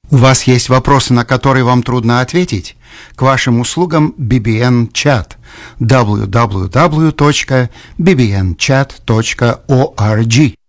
У вас есть вопросы, на которые вам трудно ответить? К вашим услугам BBN Chat www.bbnchat.org.